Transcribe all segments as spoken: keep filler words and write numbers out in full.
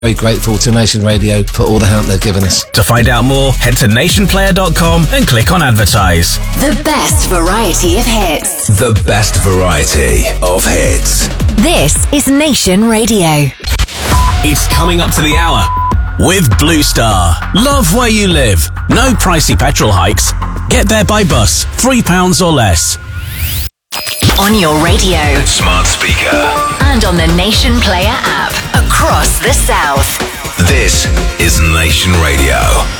Very grateful to Nation Radio for all the help they've given us. To find out more, head to nation player dot com and click on advertise. The best variety of hits. The best variety of hits. This is Nation Radio. It's coming up to the hour with Blue Star. Love where you live. No pricey petrol hikes. Get there by bus. Three pounds or less. On your radio. Smart speaker. And on the Nation Player app. Across the South. This is Nation Radio.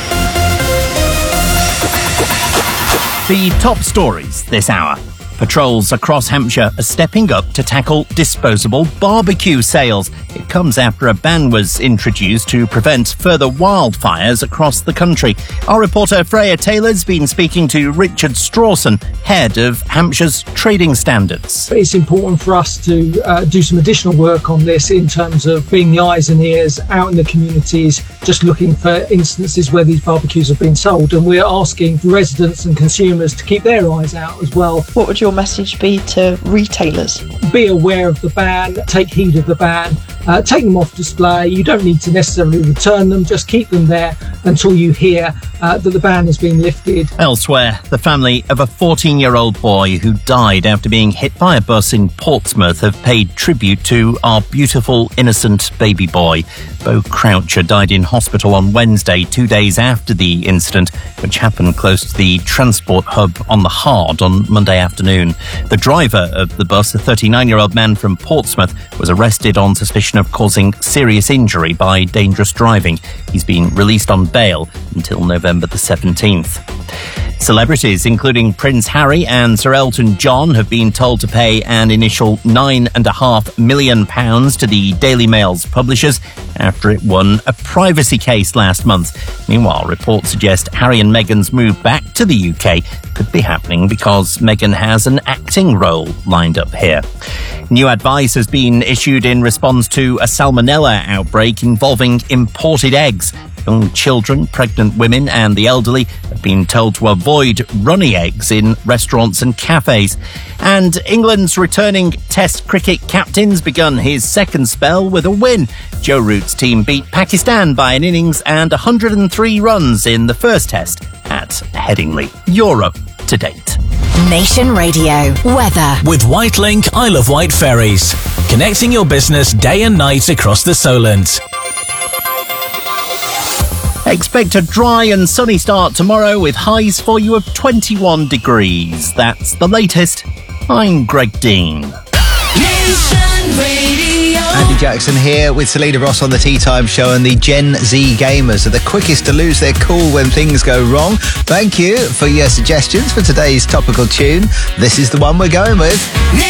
The top stories this hour. Patrols across Hampshire are stepping up to tackle disposable barbecue sales. It comes after a ban was introduced to prevent further wildfires across the country. Our reporter Freya Taylor's been speaking to Richard Strawson, head of Hampshire's trading standards. It's important for us to uh, do some additional work on this in terms of being the eyes and ears out in the communities, just looking for instances where these barbecues have been sold. And we're asking residents and consumers to keep their eyes out as well. What would your message be to retailers? Be aware of the ban, take heed of the ban, uh, take them off display. You don't need to necessarily return them, just keep them there until you hear uh, that the ban has been lifted. Elsewhere, the family of a fourteen-year-old boy who died after being hit by a bus in Portsmouth have paid tribute to our beautiful, innocent baby boy. Bo Croucher died in hospital on Wednesday, two days after the incident, which happened close to the transport hub on the Hard on Monday afternoon. The driver of the bus, a thirty-nine-year-old man from Portsmouth, was arrested on suspicion of causing serious injury by dangerous driving. He's been released on bail until November the seventeenth. Celebrities, including Prince Harry and Sir Elton John, have been told to pay an initial nine and a half million pounds to the Daily Mail's publishers after it won a privacy case last month. Meanwhile, reports suggest Harry and Meghan's move back to the U K could be happening because Meghan has an acting role lined up here. New advice has been issued in response to a salmonella outbreak involving imported eggs. Young children, pregnant women and the elderly have been told to avoid runny eggs in restaurants and cafes. And England's returning Test cricket captain's begun his second spell with a win. Joe Root's team beat Pakistan by an innings and one hundred three runs in the first Test at Headingley. Europe to date. Nation Radio. Weather. With Whitelink, I Love White Ferries. Connecting your business day and night across the Solent. Expect a dry and sunny start tomorrow with highs for you of twenty-one degrees. That's the latest. I'm Greg Dean. Nation Radio. Andy Jackson here with Selena Ross on the Tea Time Show, and the Gen Z gamers are the quickest to lose their cool when things go wrong. Thank you for your suggestions for today's topical tune. This is the one we're going with.